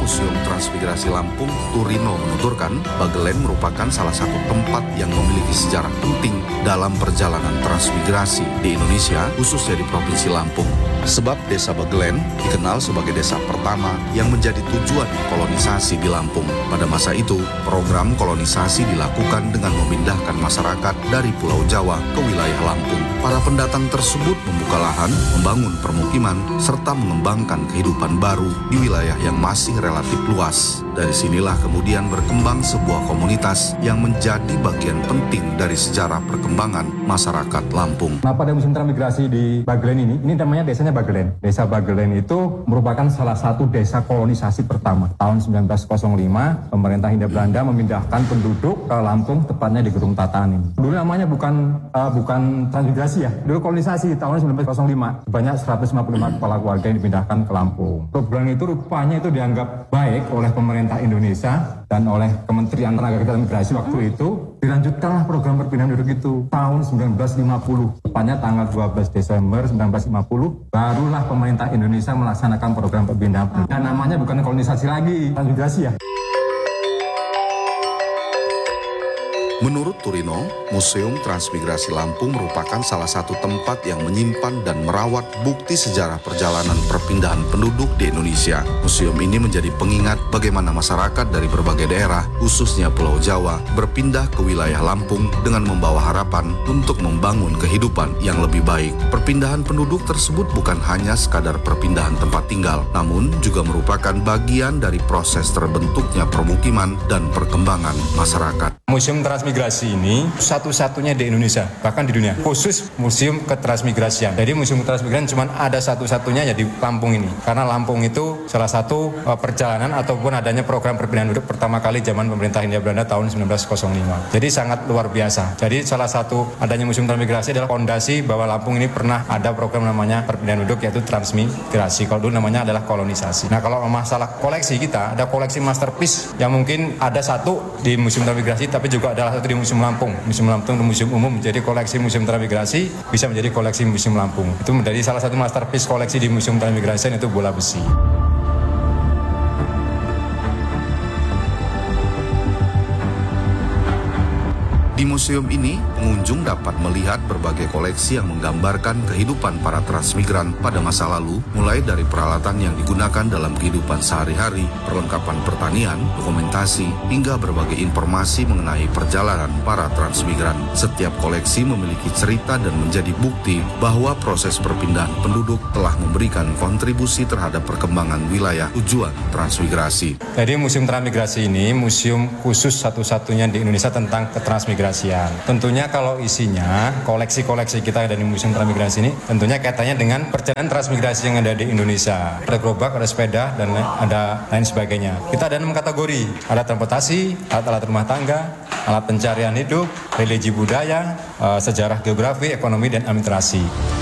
Museum Transmigrasi Lampung, Turino menuturkan, Bagelen merupakan salah satu tempat yang memiliki sejarah penting dalam perjalanan transmigrasi di Indonesia, khususnya di Provinsi Lampung. Sebab Desa Bagelen dikenal sebagai desa pertama yang menjadi tujuan kolonisasi di Lampung. Pada masa itu, program kolonisasi dilakukan dengan memindahkan masyarakat dari Pulau Jawa ke wilayah Lampung. Para pendatang tersebut membuka lahan, membangun permukiman, serta mengembangkan kehidupan baru di wilayah yang masih relatif luas. Dari sinilah kemudian berkembang sebuah komunitas yang menjadi bagian penting dari sejarah perkembangan masyarakat Lampung. Nah, pada musim transmigrasi di Bagelen ini namanya desanya Bagelen. Desa Bagelen itu merupakan salah satu desa kolonisasi pertama. Tahun 1905, pemerintah Hindia Belanda memindahkan penduduk ke Lampung, tepatnya di Gedung Tatani. Dulu namanya bukan transmigrasi ya, dulu kolonisasi tahun 1905. Sebanyak 155 kepala keluarga yang dipindahkan ke Lampung. Program itu rupanya itu dianggap baik oleh pemerintah Indonesia dan oleh Kementerian Tenaga Kerja dan Migrasi waktu itu. Dilanjutkanlah program perpindahan penduduk itu tahun 1950. Tepatnya tanggal 12 Desember 1950, barulah pemerintah Indonesia melaksanakan program perpindahan penduduk. Dan namanya bukan kolonisasi lagi, transmigrasi ya. Menurut Turino, Museum Transmigrasi Lampung merupakan salah satu tempat yang menyimpan dan merawat bukti sejarah perjalanan perpindahan penduduk di Indonesia. Museum ini menjadi pengingat bagaimana masyarakat dari berbagai daerah, khususnya Pulau Jawa, berpindah ke wilayah Lampung dengan membawa harapan untuk membangun kehidupan yang lebih baik. Perpindahan penduduk tersebut bukan hanya sekadar perpindahan tempat tinggal, namun juga merupakan bagian dari proses terbentuknya permukiman dan perkembangan masyarakat. Museum Transmigrasi ini satu-satunya di Indonesia, bahkan di dunia, khusus museum ketransmigrasian. Jadi museum ketransmigrasian cuma ada satu-satunya ya di Lampung ini. Karena Lampung itu salah satu perjalanan ataupun adanya program perpindahan penduduk pertama kali zaman pemerintah Hindia Belanda tahun 1905. Jadi sangat luar biasa. Jadi salah satu adanya museum transmigrasi adalah fondasi bahwa Lampung ini pernah ada program namanya perpindahan penduduk, yaitu transmigrasi. Kalau dulu namanya adalah kolonisasi. Nah, kalau masalah koleksi kita, ada koleksi masterpiece yang mungkin ada satu di museum transmigrasi, tapi juga adalah satu di Museum Lampung. Museum Lampung dan Museum Umum menjadi koleksi Museum Transmigrasi, bisa menjadi koleksi Museum Lampung. Itu menjadi salah satu masterpiece koleksi di Museum Transmigrasi, yaitu bola besi. Di museum ini, pengunjung dapat melihat berbagai koleksi yang menggambarkan kehidupan para transmigran pada masa lalu, mulai dari peralatan yang digunakan dalam kehidupan sehari-hari, perlengkapan pertanian, dokumentasi, hingga berbagai informasi mengenai perjalanan para transmigran. Setiap koleksi memiliki cerita dan menjadi bukti bahwa proses perpindahan penduduk telah memberikan kontribusi terhadap perkembangan wilayah tujuan transmigrasi. Jadi Museum Transmigrasi ini museum khusus satu-satunya di Indonesia tentang ketransmigrasian. Tentunya kalau isinya koleksi-koleksi kita dari Museum Transmigrasi ini tentunya kaitannya dengan perjalanan transmigrasi yang ada di Indonesia. Ada gerobak, ada sepeda, dan ada lain sebagainya. Kita ada 6 kategori. Ada transportasi, alat-alat rumah tangga, alat pencarian hidup, religi budaya, sejarah geografi, ekonomi, dan administrasi.